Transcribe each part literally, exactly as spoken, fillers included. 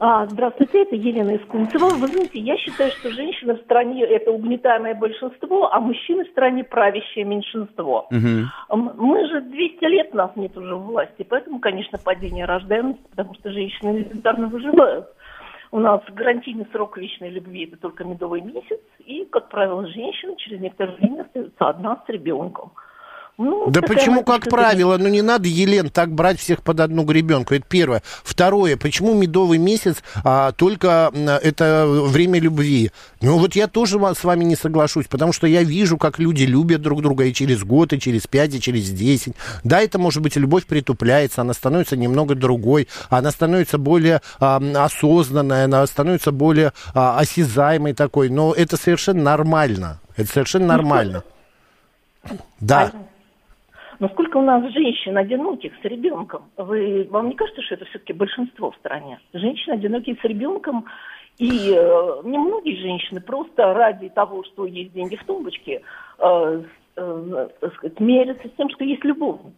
А, здравствуйте, это Елена из Кунцево. Вы знаете, я считаю, что женщины в стране – это угнетаемое большинство, а мужчины в стране – правящее меньшинство. Угу. Мы же двести лет, нас нет уже в власти, поэтому, конечно, падение рождаемости, потому что женщины элементарно выживают. У нас гарантийный срок вечной любви – это только медовый месяц, и, как правило, женщина через некоторое время остается одна с ребенком. Ну, да почему, как правило, ну не надо, Елен, так брать всех под одну гребенку, это первое. Второе, почему медовый месяц а, только а, это время любви? Ну вот я тоже с вами не соглашусь, потому что я вижу, как люди любят друг друга и через год, и через пять, и через десять. Да, это может быть любовь притупляется, она становится немного другой, она становится более а, осознанной, она становится более а, осязаемой такой, но это совершенно нормально, это совершенно нормально. Да. Но сколько у нас женщин одиноких с ребенком? Вы, вам не кажется, что это все-таки большинство в стране? Женщины одинокие с ребенком, и э, немногие женщины просто ради того, что есть деньги в тумбочке, э, э, так сказать, мерятся с тем, что есть любовница.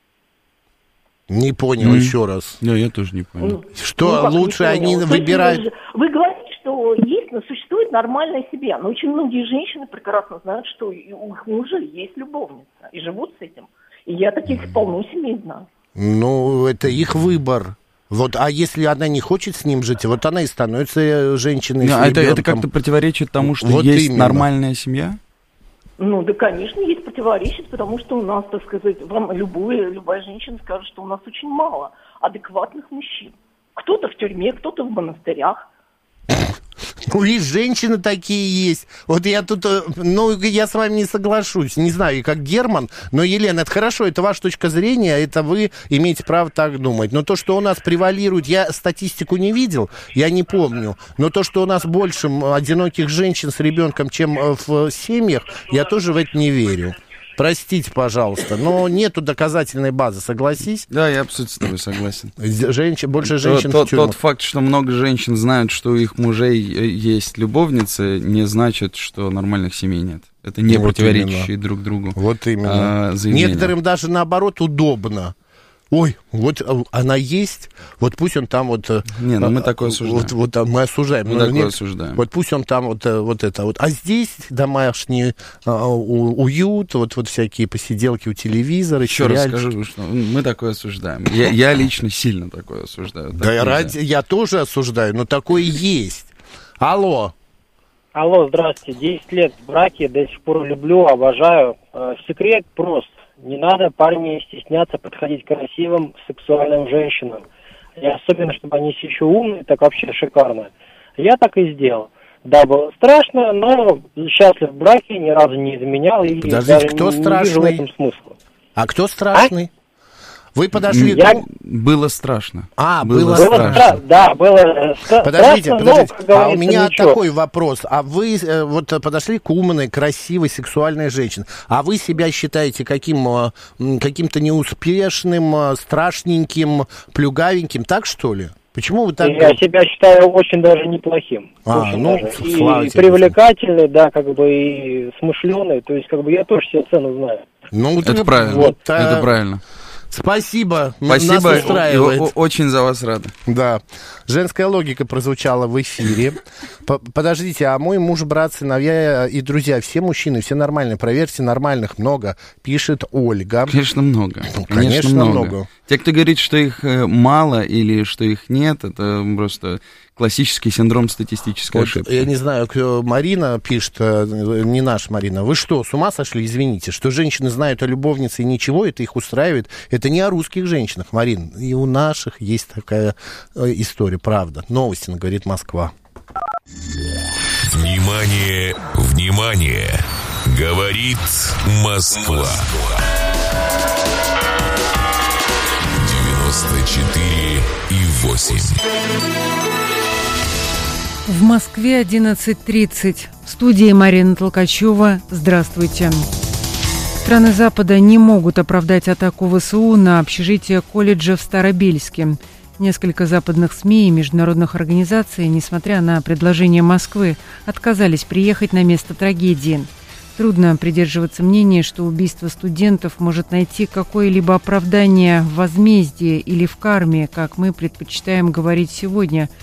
Не понял mm. еще раз. Да, я тоже не понял. Что ну, лучше они выбирают? Вы, вы говорите, что есть, но существует нормальная семья. Но очень многие женщины прекрасно знают, что у их мужа есть любовница, и живут с этим. И я таких полно семей знаю. Ну, это их выбор. Вот, а если она не хочет с ним жить, вот она и становится женщиной no, с это, это как-то противоречит тому, что вот есть именно. Нормальная семья? Ну, да, конечно, есть противоречит, потому что у нас, так сказать, вам любая, любая женщина скажет, что у нас очень мало адекватных мужчин. Кто-то в тюрьме, кто-то в монастырях. Ну, и женщины такие есть. Вот я тут, ну, я с вами не соглашусь. Не знаю, как Герман, но, Елена, это хорошо, это ваша точка зрения, это вы имеете право так думать. Но то, что у нас превалирует, я статистику не видел, я не помню, но то, что у нас больше одиноких женщин с ребенком, чем в семьях, я тоже в это не верю. Простите, пожалуйста, но нету доказательной базы, согласись? Да, я абсолютно с тобой согласен. Женщин, больше женщин тот, в тюрьмах. Тот факт, что много женщин знают, что у их мужей есть любовницы, не значит, что нормальных семей нет. Это не вот противоречащие именно. Друг другу. Вот именно. А, Некоторым даже наоборот удобно. Ой, вот она есть, вот пусть он там вот... Не, ну мы такое осуждаем. Вот, вот мы осуждаем. Мы такое осуждаем. Вот пусть он там вот, вот это вот. А здесь домашний а, у, уют, вот, вот всякие посиделки у телевизора. Еще раз скажу, что мы такое осуждаем. Я, я лично сильно такое осуждаю. Так да, я, ради, я тоже осуждаю, но такое есть. Алло. Алло, здравствуйте. десять лет в браке, до сих пор люблю, обожаю. Секрет прост. Не надо, парни, стесняться подходить к красивым, сексуальным женщинам. И особенно, чтобы они еще умные, так вообще шикарно. Я так и сделал. Да, было страшно, но счастлив в браке, ни разу не изменял. И подождите, даже кто не, страшный? Не вижу в этом смысла. А кто страшный? А? Вы подошли... Я... Было страшно. А, было, было страшно. страшно. Да, было страшно. Подождите, подождите. Но, а у меня ничего. такой вопрос. А вы э, вот подошли к умной, красивой, сексуальной женщине. А вы себя считаете каким, э, каким-то неуспешным, э, страшненьким, плюгавеньким, так что ли? Почему вы так... Я себя считаю очень даже неплохим. А, очень ну, даже. слава и тебе. Привлекательный, да, как бы и смышленый. То есть, как бы я тоже себе цену знаю. Ну, это ты, правильно. Вот, это а... правильно. Спасибо, Спасибо, нас устраивает. О- очень за вас рада. Да, женская логика прозвучала в эфире. Подождите, а мой муж, брат, сыновья и друзья, все мужчины, все нормальные, проверьте, нормальных много, пишет Ольга. Конечно, много. Ну, конечно, конечно много. много. Те, кто говорит, что их мало или что их нет, это просто... Классический синдром статистической вот, ошибки. Я не знаю, Марина пишет, не наша Марина, вы что, с ума сошли, извините, что женщины знают о любовнице и ничего, это их устраивает. Это не о русских женщинах, Марин, и у наших есть такая история, правда. Новости, говорит Москва. Внимание, внимание, говорит Москва. девяносто четыре и восемь. В Москве одиннадцать тридцать. В студии Марина Толкачева. Здравствуйте. Страны Запада не могут оправдать атаку ВСУ на общежитие колледжа в Старобельске. Несколько западных СМИ и международных организаций, несмотря на предложение Москвы, отказались приехать на место трагедии. Трудно придерживаться мнения, что убийство студентов может найти какое-либо оправдание в возмездии или в карме, как мы предпочитаем говорить сегодня,